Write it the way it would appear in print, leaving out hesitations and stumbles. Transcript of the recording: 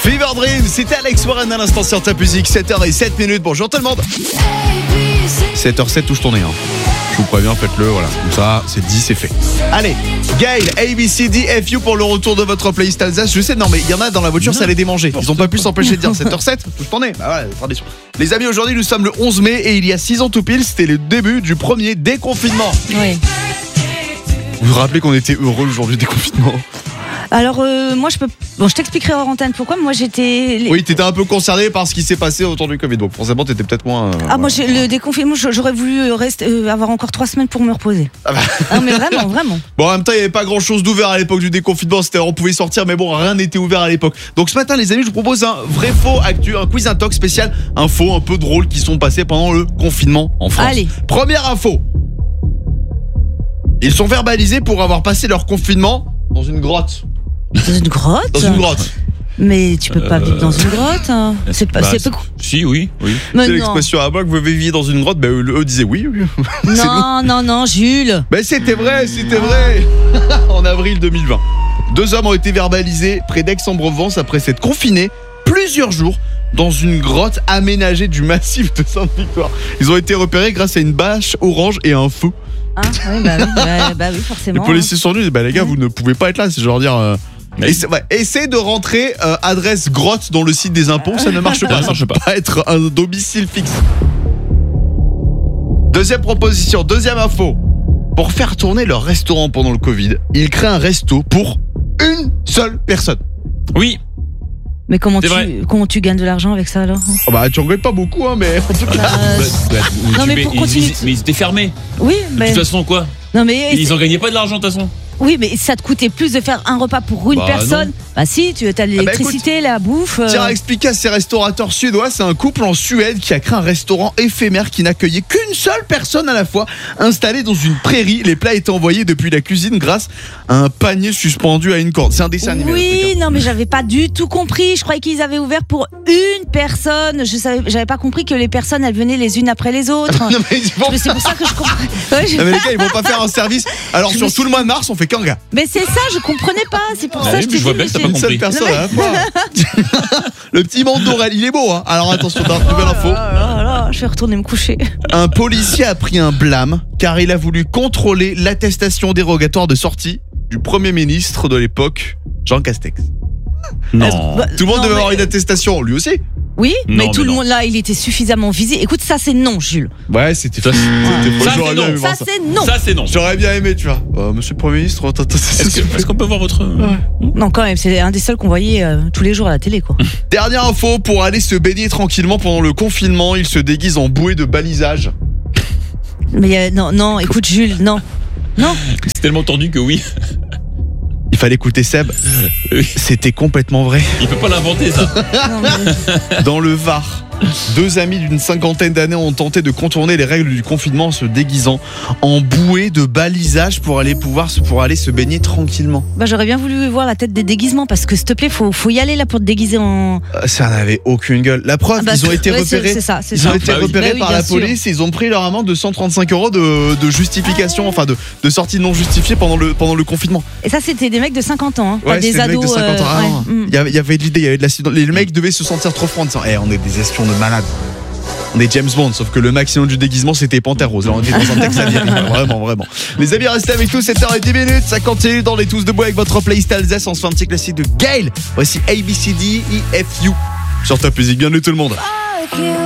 Fever Dream, c'était Alex Warren à l'instant sur Top Music, 7h07. Bonjour tout le monde. 7h07, touche ton nez. Je vous préviens, faites-le, voilà. Comme ça, c'est dit, c'est fait. Allez, Gaël, ABCDFU pour le retour de votre playlist Alsace. Je sais, non, mais il y en a dans la voiture, ça allait démanger. Ils ont pas pu s'empêcher de dire 7h07, touche ton nez. Bah voilà, tradition. Les amis, aujourd'hui, nous sommes le 11 mai et il y a 6 ans tout pile, c'était le début du premier déconfinement. Oui. Vous vous rappelez qu'on était heureux le jour du déconfinement? Alors moi je t'expliquerai hors antenne pourquoi. Moi j'étais. Oui, t'étais un peu concerné par ce qui s'est passé autour du Covid. Donc forcément t'étais peut-être moins. Moi le déconfinement, j'aurais voulu avoir encore 3 semaines pour me reposer. Ah bah. Non mais vraiment. Bon, en même temps il n'y avait pas grand chose d'ouvert à l'époque du déconfinement. On pouvait sortir, mais bon, rien n'était ouvert à l'époque. Donc ce matin les amis, je vous propose un vrai faux actu, un quiz intox spécial, infos un peu drôles qui sont passées pendant le confinement en France. Allez. Première info. Ils sont verbalisés pour avoir passé leur confinement dans une grotte. Dans une grotte? Dans une grotte. Mais tu peux pas vivre dans une grotte, hein. C'est pas. Si, oui. Mais C'est non. l'expression à moi que vous viviez dans une grotte. Eux disaient oui. Non, Jules. C'était vrai. En avril 2020. 2 hommes ont été verbalisés près d'Aix-en-Provence après s'être confinés plusieurs jours dans une grotte aménagée du massif de Sainte-Victoire. Ils ont été repérés grâce à une bâche orange et un feu. Ah oui, forcément. Les policiers sont venus, les gars, vous ne pouvez pas être là, c'est genre dire. Essayez de rentrer adresse grotte dans le site des impôts, ça ne marche pas. Ça ne peut pas être un domicile fixe. Deuxième proposition, deuxième info. Pour faire tourner leur restaurant pendant le Covid, ils créent un resto pour une seule personne. Oui. Mais comment tu gagnes de l'argent avec ça alors? Tu en gagnes pas beaucoup, hein, mais en tout cas. Non, mais pour continuer. Mais ils étaient fermés. Oui, De toute façon, quoi? Non, mais ils en gagnaient pas de l'argent de toute façon. Oui, mais ça te coûtait plus de faire un repas pour une personne. Non. Si, tu as l'électricité, la bouffe. Tiens, à expliquer à ces restaurateurs suédois, c'est un couple en Suède qui a créé un restaurant éphémère qui n'accueillait qu'une seule personne à la fois, installé dans une prairie. Les plats étaient envoyés depuis la cuisine grâce à un panier suspendu à une corde. C'est un dessin animé. Oui, non, mais j'avais pas du tout compris. Je croyais qu'ils avaient ouvert pour une personne. J'avais pas compris que les personnes, elles venaient les unes après les autres. Non, mais c'est pour ça que je comprends. Non, mais les gars, ils vont pas faire un service. Alors sur tout le mois de mars, on fait qu'un gars. Mais c'est ça, je comprenais pas. C'est pour ça que je te vois bien que t'as pas Une seule compris. personne à la fois. Le petit monde d'Aurel, il est beau, hein. Alors attention, t'as une nouvelle info. Je vais retourner me coucher. Un policier a pris un blâme car il a voulu contrôler l'attestation dérogatoire de sortie du Premier ministre de l'époque, Jean Castex. Non. Tout le monde devait avoir une attestation, lui aussi. Oui, Non, mais tout mais le non. monde là, il était suffisamment visé. Écoute, ça c'est non, Jules. Ouais, c'était Ça, J'aurais bien aimé voir Ça c'est non. Ça, c'est non. J'aurais bien aimé, tu vois. Monsieur le Premier ministre, Est-ce qu'on peut voir votre. Non, quand même, c'est un des seuls qu'on voyait tous les jours à la télé, quoi. Dernière info, pour aller se baigner tranquillement pendant le confinement, il se déguise en bouée de balisage. Mais non, écoute, Jules, non. C'est tellement tendu que oui. Il fallait écouter Seb. C'était complètement vrai. Il peut pas l'inventer, ça. Non, mais- Dans le Var, 2 amis d'une 50aine d'années ont tenté de contourner les règles du confinement en se déguisant en bouée de balisage pour aller se baigner tranquillement. J'aurais bien voulu voir la tête des déguisements parce que s'il te plaît, faut y aller là pour te déguiser en. Ça n'avait aucune gueule. La preuve, ils ont été repérés. C'est ça. Ils ont été repérés oui, par bien la sûr. police et ils ont pris leur amende de 135 € de justification, enfin de sortie non justifiée pendant le confinement. Et ça, c'était des mecs de 50 ans, hein, pas des c'était ados. mecs de 50 ans. Ah, ouais. non. Il y avait de l'idée, il y avait de l'accident. Les mecs devaient se sentir trop froids en disant on est des espions de malades. On est James Bond, sauf que le maximum du déguisement c'était Panthère Rose. Alors on était dans un texte américain, vraiment. Les amis, restez avec nous, 7h10, ça continue dans les Tous Debout avec votre playlist Alsace. On se fait un petit classique de Gaël. Voici ABCDEFU sur Top Music. Bienvenue tout le monde.